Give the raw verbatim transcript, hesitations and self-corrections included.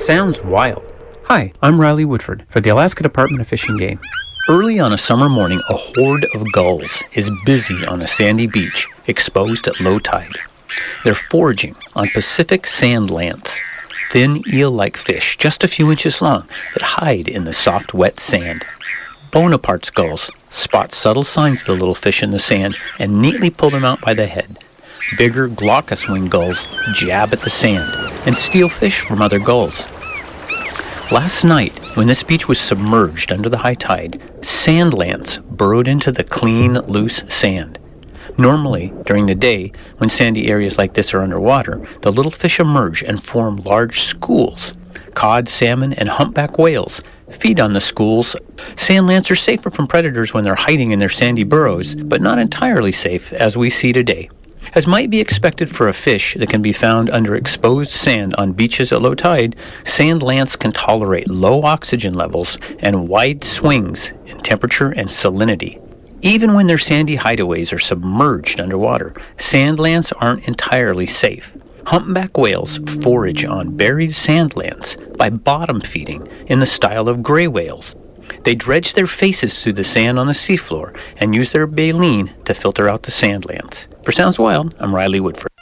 Sounds wild. Hi, I'm Riley Woodford for the Alaska Department of Fish and Game. Early on a summer morning, a horde of gulls is busy on a sandy beach exposed at low tide. They're foraging on Pacific sand lance, thin eel-like fish just a few inches long that hide in the soft, wet sand. Bonaparte's gulls spot subtle signs of the little fish in the sand and neatly pull them out by the head. Bigger glaucous-winged gulls jab at the sand and steal fish from other gulls. Last night, when this beach was submerged under the high tide, sand lance burrowed into the clean, loose sand. Normally, during the day, when sandy areas like this are underwater, the little fish emerge and form large schools. Cod, salmon, and humpback whales feed on the schools. Sand lance are safer from predators when they're hiding in their sandy burrows, but not entirely safe, as we see today. As might be expected for a fish that can be found under exposed sand on beaches at low tide, sand lance can tolerate low oxygen levels and wide swings in temperature and salinity. Even when their sandy hideaways are submerged underwater, sand lance aren't entirely safe. Humpback whales forage on buried sand lance by bottom feeding in the style of gray whales. They dredge their faces through the sand on the seafloor and use their baleen to filter out the sand lance. For Sounds Wild, I'm Riley Woodford.